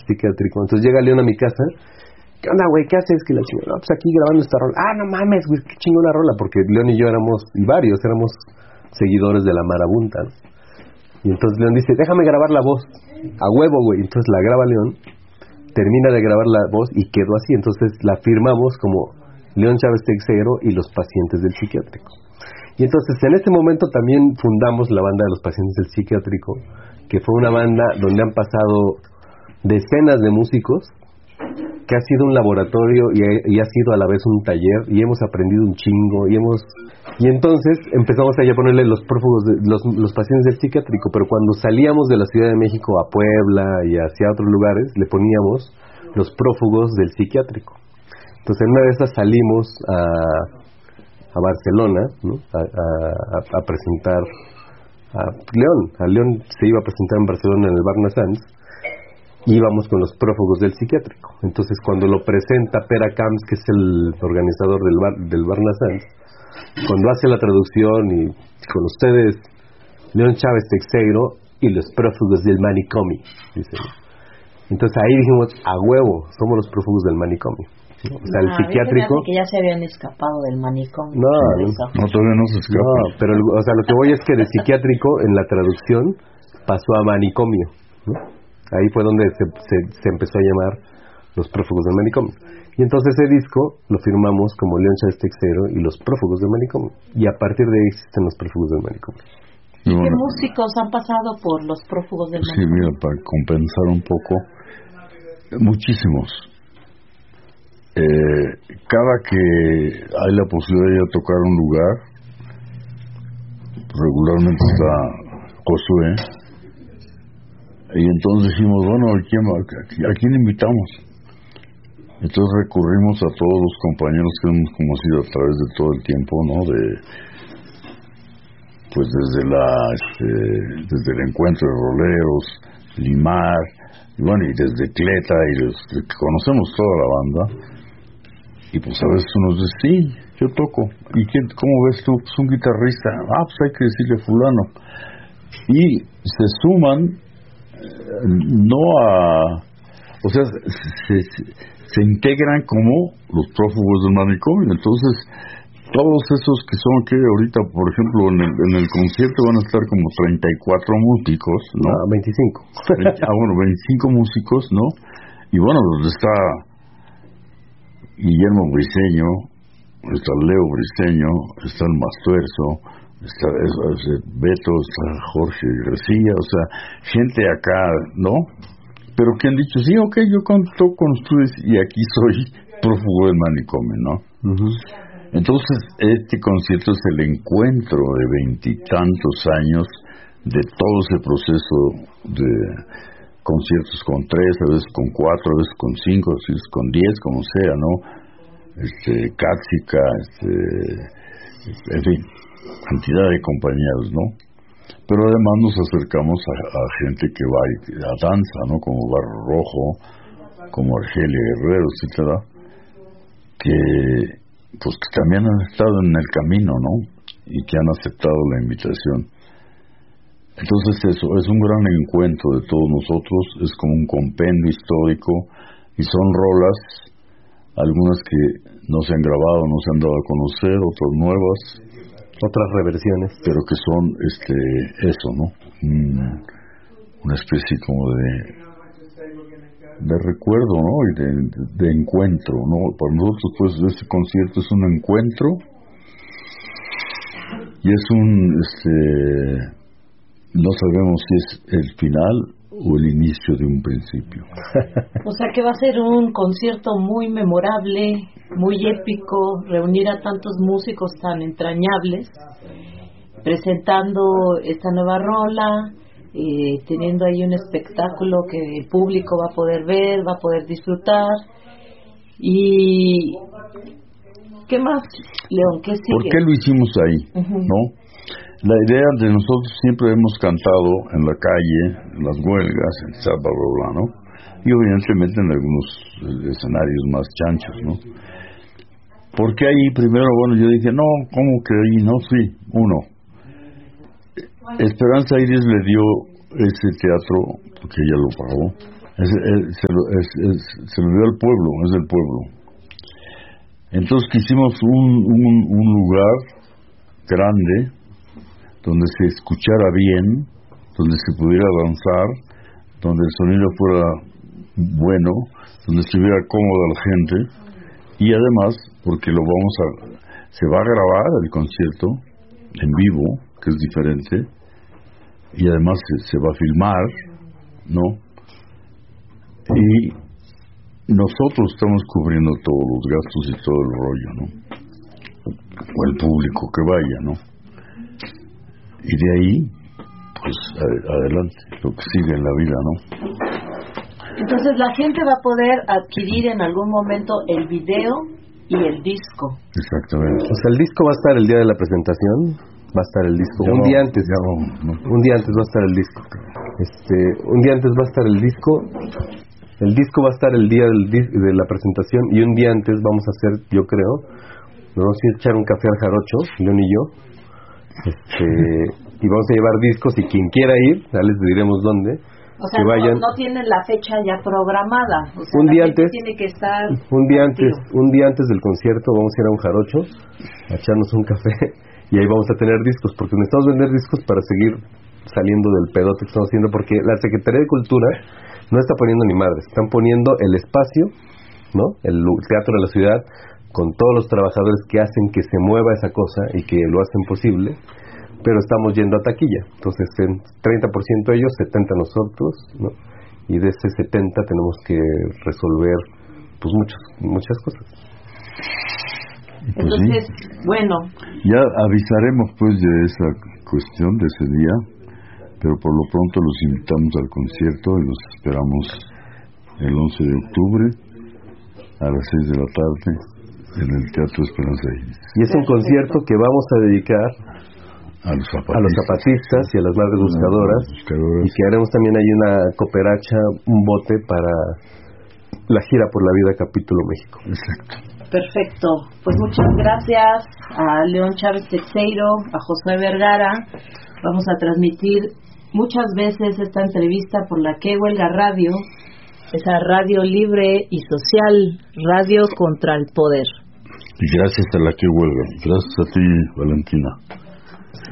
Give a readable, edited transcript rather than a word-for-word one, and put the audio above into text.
psiquiátrico. Entonces llega León a mi casa. ¿Qué onda, güey? ¿Qué haces? Que la chingada. No, pues aquí grabando esta rola. Ah, no mames, güey, qué chingona rola. Porque León y yo éramos seguidores de la marabunta, ¿no? Y entonces León dice, déjame grabar la voz. A huevo, güey. Entonces la graba León, termina de grabar la voz y quedó así. Entonces la firmamos como León Chávez Teixeiro y los pacientes del psiquiátrico. Y entonces en este momento también fundamos la banda de los pacientes del psiquiátrico, que fue una banda donde han pasado decenas de músicos, que ha sido un laboratorio y ha sido a la vez un taller, y hemos aprendido un chingo, y entonces empezamos a ponerle los prófugos los pacientes del psiquiátrico, pero cuando salíamos de la Ciudad de México a Puebla y hacia otros lugares, le poníamos los prófugos del psiquiátrico. Entonces en una de esas salimos a Barcelona, ¿no? a presentar a León se iba a presentar en Barcelona en el Barna Sanz, y íbamos con los prófugos del psiquiátrico. Entonces cuando lo presenta Pere Camps, que es el organizador del Barna Sanz, cuando hace la traducción y con ustedes León Chávez Teixeiro y los prófugos del manicomio, dice. Entonces ahí dijimos, a huevo, somos los prófugos del manicomio, ¿no? O sea, el psiquiátrico, que ya se habían escapado del manicomio. No, todavía no se escapa. No, pero o sea, lo que voy es que de psiquiátrico en la traducción pasó a manicomio, ¿no? Ahí fue donde se empezó a llamar los prófugos del manicomio. Y entonces ese disco lo firmamos como León Chávez Teixeiro y los prófugos del manicomio. Y a partir de ahí existen los prófugos del manicomio. ¿Y qué músicos han pasado por los prófugos del manicomio? Sí, mira, para compensar un poco, muchísimos. Cada que hay la posibilidad de ir a tocar un lugar, regularmente está Josué, y entonces dijimos, bueno, ¿a quién invitamos? Entonces recurrimos a todos los compañeros que hemos conocido a través de todo el tiempo, ¿no? Pues desde el encuentro de roleros, Limar, y bueno, y desde Cleta, y que conocemos toda la banda. Y pues a veces uno dice, sí, yo toco. ¿Y cómo ves tú? Pues un guitarrista. Pues hay que decirle fulano. Y se suman, o sea, se integran como los prófugos del manicomio. Entonces, todos esos que son, que ahorita, por ejemplo, en el concierto van a estar como 34 músicos, ¿no? 25. Bueno, 25 músicos, ¿no? Y bueno, pues está Guillermo Briceño, está Leo Briceño, está el Mastuerzo, está Beto, está Jorge García, o sea, gente acá, ¿no? Pero que han dicho, sí, ok, yo toco con ustedes y aquí soy prófugo del manicomio, ¿no? Uh-huh. Entonces, este concierto es el encuentro de 20 y tantos años de todo ese proceso de conciertos con 3, a veces con 4, a veces con 5, a veces con 10, como sea, ¿no? Cáxica, en fin, cantidad de compañeros, ¿no? Pero además nos acercamos a gente que va a danza, ¿no? Como Barro Rojo, como Argelia Guerrero, etcétera, que también han estado en el camino, ¿no? Y que han aceptado la invitación. Entonces eso es un gran encuentro de todos nosotros, es como un compendio histórico, y son rolas, algunas que no se han grabado, no se han dado a conocer, otras nuevas, otras reversiones, pero que son eso, ¿no? Una especie como de recuerdo, ¿no? Y de encuentro, ¿no? Para nosotros, pues, este concierto es un encuentro y es no sabemos si es el final o el inicio de un principio. O sea que va a ser un concierto muy memorable, muy épico, reunir a tantos músicos tan entrañables, presentando esta nueva rola, teniendo ahí un espectáculo que el público va a poder ver, va a poder disfrutar. ¿Y qué más, León? ¿Qué sigue? ¿Por qué lo hicimos ahí? Uh-huh. ¿No? La idea de nosotros siempre hemos cantado en la calle, en las huelgas, en Zapa, ¿no? Y obviamente en algunos escenarios más chanchos, ¿no? Porque ahí primero, bueno, yo dije, no, ¿cómo que ahí? No, sí, uno. Esperanza Iris le dio ese teatro, porque ella lo pagó, Se lo dio al pueblo, es del pueblo. Entonces quisimos un lugar grande donde se escuchara bien, donde se pudiera danzar, donde el sonido fuera bueno, donde estuviera cómoda la gente, y además porque se va a grabar el concierto en vivo, que es diferente, y además se va a filmar, ¿no? Y nosotros estamos cubriendo todos los gastos y todo el rollo, ¿no? O el público que vaya, ¿no? Y de ahí, pues adelante, lo que sigue en la vida, ¿no? Entonces la gente va a poder adquirir en algún momento el video y el disco. Exactamente. O sea, el disco va a estar el día de la presentación, va a estar el disco un día antes va a estar el disco. Un día antes va a estar el disco. El disco va a estar el día de la presentación, y un día antes vamos a hacer, yo creo, nos vamos a echar un café al jarocho, León y yo, y vamos a llevar discos, y quien quiera ir, ya les diremos dónde. O sea, que vayan, no tienen la fecha ya programada. O sea, un día antes tiene que estar un día antes del concierto vamos a ir a un jarocho a echarnos un café, y ahí vamos a tener discos, porque necesitamos vender discos para seguir saliendo del pedote que estamos haciendo, porque la Secretaría de Cultura no está poniendo ni madres, están poniendo el espacio, ¿no? El teatro de la ciudad, con todos los trabajadores que hacen que se mueva esa cosa y que lo hacen posible, pero estamos yendo a taquilla. Entonces, en 30% ellos, 70% nosotros, ¿no? Y de ese 70 tenemos que resolver, pues, muchas cosas. Entonces, sí. Bueno. Ya avisaremos, pues, de esa cuestión, de ese día, pero por lo pronto los invitamos al concierto y los esperamos el 11 de octubre a las 6 de la tarde en el Teatro Esperanza Iris. Y es un concierto que vamos a dedicar a los zapatistas y a las madres buscadoras, y que haremos también ahí una cooperacha, un bote para la gira por la vida capítulo México. Exacto. Perfecto, pues muchas gracias a León Chávez Teixeiro, a Josué Vergara. Vamos a transmitir muchas veces esta entrevista por la Que Huelga Radio, esa radio libre y social, radio contra el poder. Y gracias a la Que Huelga, gracias a ti, Valentina.